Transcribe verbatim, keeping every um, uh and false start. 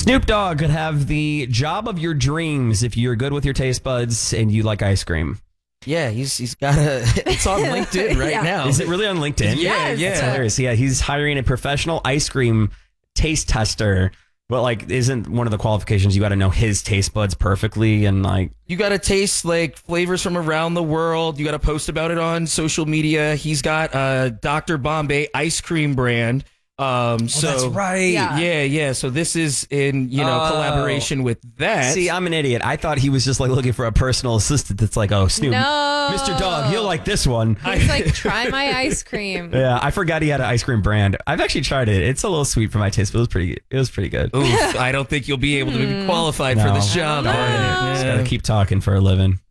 Snoop Dogg could have the job of your dreams if you're good with your taste buds and you like ice cream. Yeah, he's he's got a. It's on LinkedIn right Yeah. now. Is it really on LinkedIn? Yeah, Yes. yeah. That's hilarious. Yeah, he's hiring a professional ice cream taste tester. But like, isn't one of the qualifications you got to know his taste buds perfectly and like? You got to taste like flavors from around the world. You got to post about it on social media. He's got a Doctor Bombay ice cream brand. Um, so that's right. Yeah. Yeah, yeah. So this is in you know Oh. collaboration with that. See, I'm an idiot. I thought he was just like looking for a personal assistant that's like, oh, Snoop, No. Mister Dog, you'll like this one. He's like, try my ice cream. Yeah, I forgot he had an ice cream brand. I've actually tried it. It's a little sweet for my taste, but it was pretty. It was pretty good. Oof, I don't think you'll be able to be qualified for No. this job. Darn it. Yeah. Just gotta keep talking for a living.